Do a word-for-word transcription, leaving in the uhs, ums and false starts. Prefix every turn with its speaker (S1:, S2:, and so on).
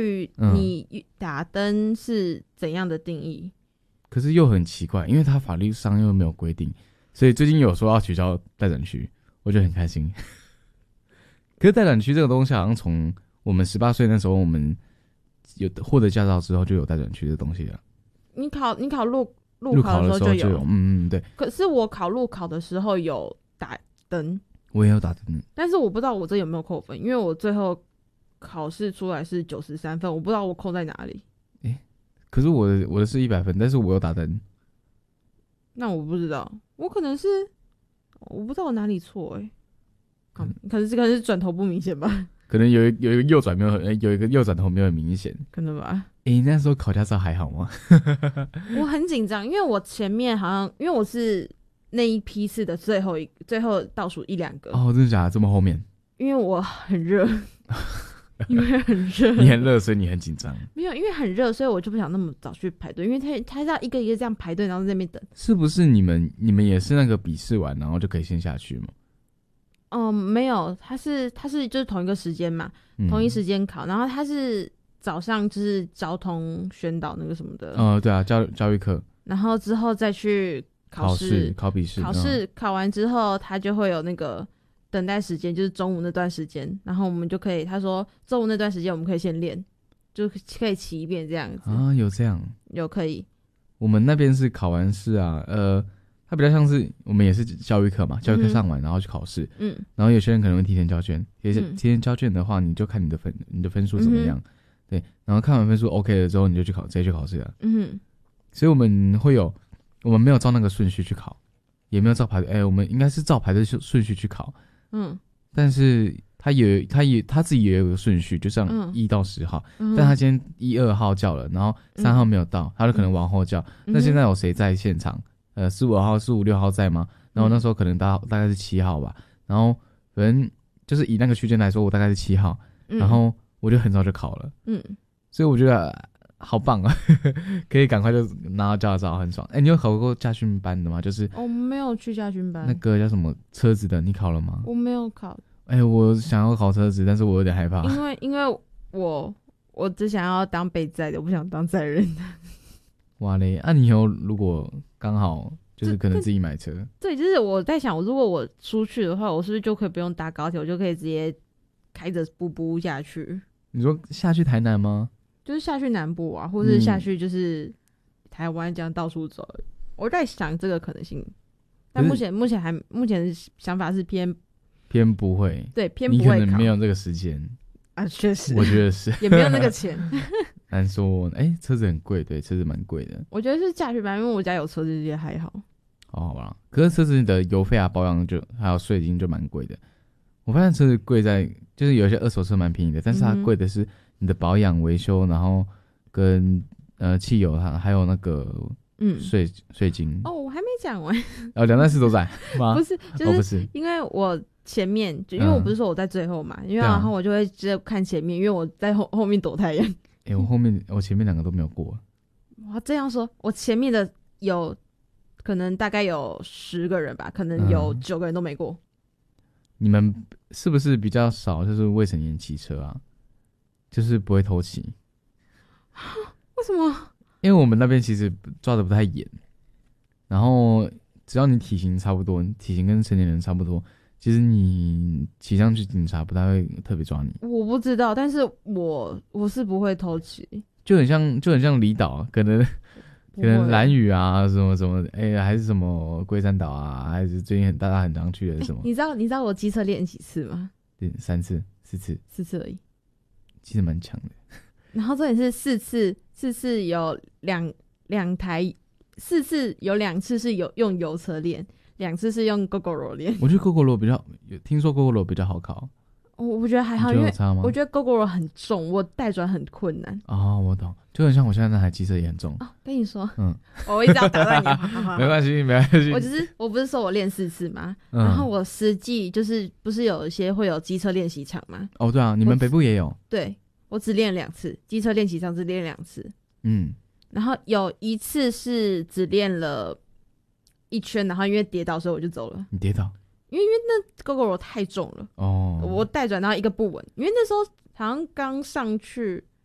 S1: 于你打灯是怎样的定义、嗯、
S2: 可是又很奇怪，因为他法律上又没有规定，所以最近有说要取消待转区，我觉得很开心。可是待转区这个东西好像从我们十八岁那时候我们有获得驾照之后就有待转区的东西了。
S1: 你考你考路路考的时候就有，
S2: 就有嗯嗯对。
S1: 可是我考路考的时候有打灯，
S2: 我也有打灯，
S1: 但是我不知道我这有没有扣分，因为我最后考试出来是九十三分，我不知道我扣在哪里。
S2: 欸、可是我的我的是一百分，但是我有打灯。
S1: 那我不知道，我可能是我不知道我哪里错哎、欸，可可能是可能是转头不明显吧。
S2: 可能有一有一个右转没有很有一个右转头没有很明显，
S1: 可能吧。
S2: 诶、欸，那时候考驾照还好吗？
S1: 我很紧张，因为我前面好像因为我是那一批次的最后一最后倒数一两个。
S2: 哦，真的假的？这么后面？
S1: 因为我很热，因为很热，
S2: 你很热，所以你很紧张。
S1: 没有，因为很热，所以我就不想那么早去排队，因为他他要一个一个这样排队，然后在那边等。
S2: 是不是你们你们也是那个笔试完，然后就可以先下去吗？
S1: 嗯，没有，他是他是就是同一个时间嘛、嗯，同一时间考，然后他是早上就是交通宣导那个什么的，
S2: 哦、呃，对啊，教教育课，
S1: 然后之后再去考试，
S2: 考笔试，
S1: 考试、嗯、考完之后，他就会有那个等待时间，就是中午那段时间，然后我们就可以，他说中午那段时间我们可以先练，就可以骑一遍这样子
S2: 啊，有这样，
S1: 有可以。我
S2: 们那边是考完试啊，呃。它比较像是我们也是教育课嘛，教育课上完、嗯、然后去考试，嗯，然后有些人可能会提前交卷，提前、嗯、提前交卷的话，你就看你的分你的分数怎么样、嗯，对，然后看完分数 OK 了之后，你就去考，直接去考试了，嗯，所以我们会有，我们没有照那个顺序去考，也没有照排队，哎、欸，我们应该是照排队顺序去考，嗯，但是他也他也他自己也有个顺序，就像一到十号、嗯，但他今天一二号叫了，然后三号没有到，嗯、他就可能往后叫，嗯、那现在有谁在现场？呃，四五号、四五六号在吗？然后那时候可能大大概是七号吧，然后反正就是以那个区间来说，我大概是七号、嗯，然后我就很早就考了，嗯，所以我觉得好棒啊，可以赶快就拿到驾照，很爽。哎、欸，你有考过驾训班的吗？就是
S1: 我没有去驾训班，
S2: 那个叫什么车子的，你考了吗？
S1: 我没有考。
S2: 哎、欸，我想要考车子，但是我有点害怕，
S1: 因为因为我我只想要当被载的，我不想当载人的。
S2: 哇嘞，啊你以后如果刚好就是可能自己买车，
S1: 对，就是我在想，如果我出去的话，我是不是就可以不用搭高铁，我就可以直接开着步步下去？
S2: 你说下去台南吗？
S1: 就是下去南部啊，或是下去就是台湾这样到处走、嗯。我在想这个可能性，但目前目前还目前的想法是偏
S2: 偏不会，
S1: 对，偏不会考，
S2: 你可能没有这个时间
S1: 啊，确实，
S2: 我觉得是
S1: 也没有那个钱。
S2: 难说，哎、欸，车子很贵，对，车子蛮贵的。
S1: 我觉得是驾训班，因为我家有车子也还好。
S2: 哦，好吧，可是车子的油费啊、保养就还有税金就蛮贵的。我发现车子贵在，就是有些二手车蛮便宜的，但是它贵的是你的保养、维修，然后跟呃汽油它还有那个嗯税税金。
S1: 哦，我还没讲完。
S2: 哦，两件事都在吗？
S1: 不是，就是、哦、不是，因为我前面就因为我不是说我在最后嘛，嗯、因为然后我就会直接看前面，因为我在后后面躲太阳。
S2: 哎、欸，我后面我前面两个都没有过。
S1: 哇，这样说，我前面的有可能大概有十个人吧，可能有九个人都没过。嗯、
S2: 你们是不是比较少就是未成年骑车啊？就是不会偷骑？
S1: 为什么？
S2: 因为我们那边其实抓得不太严，然后只要你体型差不多，体型跟成年人差不多。其实你骑上去，警察不太会特别抓你。
S1: 我不知道，但是我我是不会偷骑，
S2: 就很像就很像离岛，可能可能兰屿啊，什么什么，哎、欸，还是什么龟山岛啊，还是最近很大家很常去的什么？欸、
S1: 你知道你知道我机车练几次吗？
S2: 三次、四次、
S1: 四次而已，
S2: 其实蛮强的。
S1: 然后这里是四次，四次有两两台，四次有两次是有用油车练。两次是用 Gogoro 练，
S2: 我觉得 Gogoro 比较，有听说 Gogoro 比较好考。
S1: 我我觉得还好，因为我觉得 Gogoro 很重，我带转很困难。
S2: 哦，我懂，就很像我现在那台机车也很重。
S1: 哦，跟你说，嗯，我一直要打断你，好好好，
S2: 没关系，没关系。
S1: 我只是我不是说我练四次吗？嗯、然后我实际就是不是有一些会有机车练习场吗？
S2: 哦，对啊，你们北部也有。
S1: 对，我只练两次，机车练习场只练两次。嗯，然后有一次是只练了一圈，然后因为跌倒，所以我就走了。
S2: 你跌倒？
S1: 因为因为那 GoGo 太重了哦，我带转然后一个不稳，因为那时候好像刚上去，